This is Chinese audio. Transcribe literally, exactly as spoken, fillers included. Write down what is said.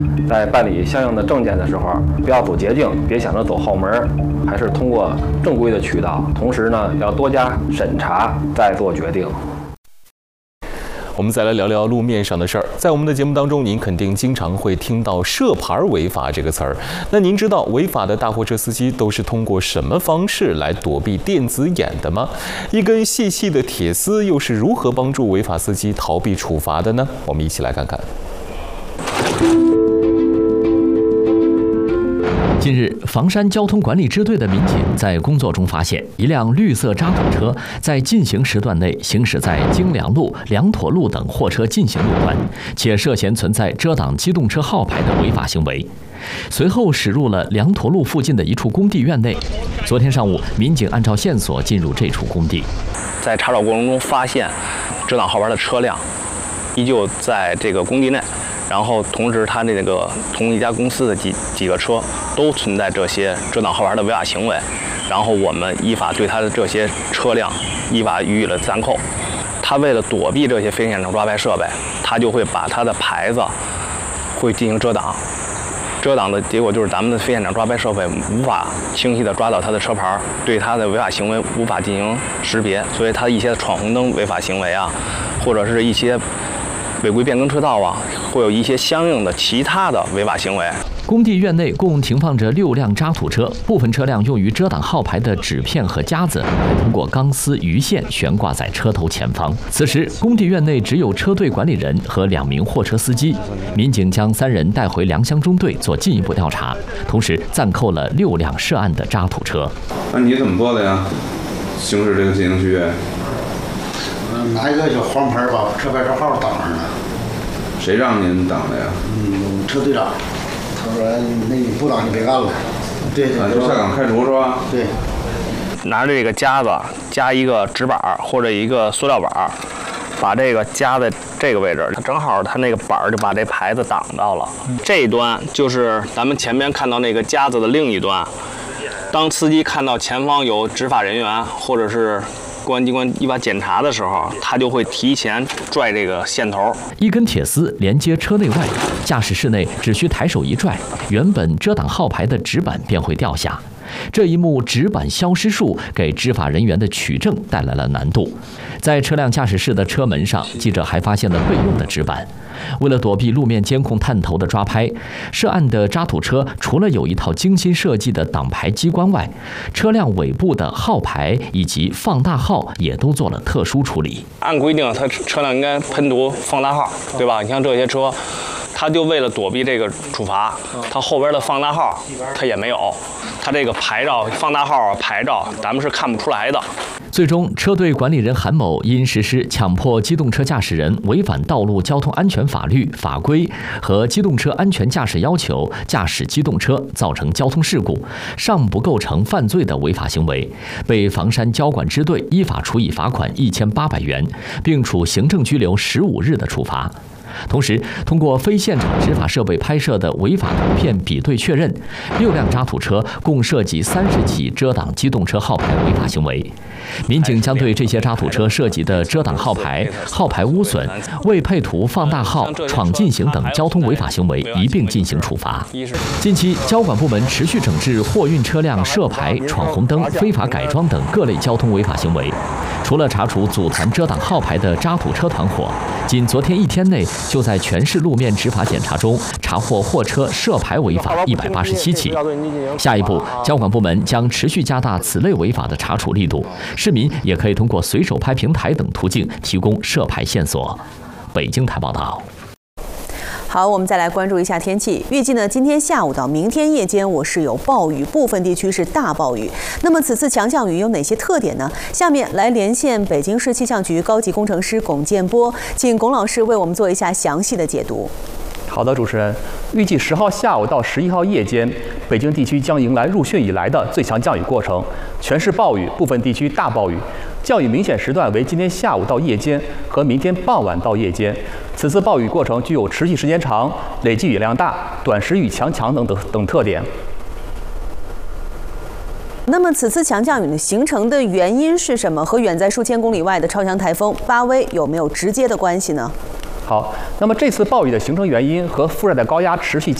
在办理相应的证件的时候，不要走捷径，别想着走后门，还是通过正规的渠道。同时呢，要多加审查，再做决定。 我们再来聊聊路面上的事儿。在我们的节目当中，您肯定经常会听到设牌违法这个词儿。那您知道违法的大货车司机都是通过什么方式来躲避电子眼的吗？一根细细的铁丝又是如何帮助违法司机逃避处罚的呢？我们一起来看看。 近日，房山交通管理支队的民警在工作中发现，一辆绿色渣土车在进行时段内行驶在京良路、良沱路等货车进行路段，且涉嫌存在遮挡机动车号牌的违法行为。随后驶入了良沱路附近的一处工地院内。昨天上午，民警按照线索进入这处工地， 在查找过程中发现遮挡号牌的车辆依旧在这个工地内。然后，同时，他那个同一家公司的几几个车都存在这些遮挡号牌的违法行为，然后我们依法对他的这些车辆依法予以了暂扣。他为了躲避这些非现场抓拍设备，他就会把他的牌子会进行遮挡，遮挡的结果就是咱们的非现场抓拍设备无法清晰地抓到他的车牌，对他的违法行为无法进行识别，所以他一些闯红灯违法行为啊，或者是一些违规变更车道啊，会有一些相应的其他的违法行为。 工地院内共停放着六辆渣土车，部分车辆用于遮挡号牌的纸片和夹子，还通过钢丝鱼线悬挂在车头前方。此时，工地院内只有车队管理人和两名货车司机。民警将三人带回良乡中队做进一步调查，同时暂扣了六辆涉案的渣土车。 那你怎么做的呀？行驶这个进行区域？ 拿一个小黄牌把车牌车号挡上了。 谁让您挡的呀？ 嗯，车队长。他说：“那你不挡就别干了。”对对。啊， 就下岗开除是吧？ 对。 拿着这个夹子加一个纸板或者一个塑料板，把这个夹在这个位置，正好它那个板就把这牌子挡到了。这一端就是咱们前面看到那个夹子的另一端。当司机看到前方有执法人员或者是公安机关依法检查的时候，他就会提前拽这个线头。 一根铁丝连接车内外，驾驶室内只需抬手一拽，原本遮挡号牌的纸板便会掉下。这一幕纸板消失术给执法人员的取证带来了难度。在车辆驾驶室的车门上，记者还发现了备用的纸板。为了躲避路面监控探头的抓拍，涉案的渣土车除了有一套精心设计的挡牌机关外，车辆尾部的号牌以及放大号也都做了特殊处理。 按规定，它车辆应该喷涂放大号，对吧？你像这些车，它就为了躲避这个处罚，它后边的放大号它也没有，它这个牌照、放大号、牌照咱们是看不出来的。 最终，车队管理人韩某因实施强迫机动车驾驶人违反道路交通安全法律法规和机动车安全驾驶要求，驾驶机动车造成交通事故，尚不构成犯罪的违法行为，被房山交管支队依法处以罚款一千八百元，并处行政拘留十五日的处罚。同时，通过非现场执法设备拍摄的违法图片比对确认，六辆渣土车共涉及三十起遮挡机动车号牌违法行为。民警将对这些渣土车涉及的遮挡号牌、号牌污损、未配图放大号、闯禁行等交通违法行为一并进行处罚。近期，交管部门持续整治货运车辆涉牌、闯红灯、非法改装等各类交通违法行为。除了查处组团遮挡号牌的渣土车团伙，仅昨天一天内，就在全市路面执法检查中查获货车涉牌违法一百八十七起。下一步，交管部门将持续加大此类违法的查处力度，市民也可以通过随手拍平台等途径提供涉牌线索。北京台报道。 好，我们再来关注一下天气。预计呢，今天下午到明天夜间，我市有暴雨，部分地区是大暴雨。那么此次强降雨有哪些特点呢？下面来连线北京市气象局高级工程师龚建波，请龚老师为我们做一下详细的解读。 好的，主持人，预计十号下午到十一号夜间，北京地区将迎来入汛以来的最强降雨过程，全市暴雨，部分地区大暴雨。降雨明显时段为今天下午到夜间和明天傍晚到夜间。此次暴雨过程具有持续时间长、累计雨量大、短时雨强强等等等特点。 那么此次强降雨的形成的原因是什么？和远在数千公里外的超强台风巴威有没有直接的关系呢？ 涛。那么这次暴雨的形成原因和副热带高压持续